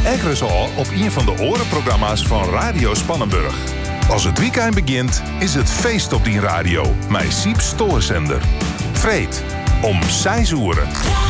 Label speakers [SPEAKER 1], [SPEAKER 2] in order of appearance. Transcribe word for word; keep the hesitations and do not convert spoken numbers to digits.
[SPEAKER 1] Ekkeres al op een van de orenprogramma's van Radio Spannenburg. Als het weekend begint, is het feest op die radio. Met Siep Stoorzender. Vreed, om zes uur.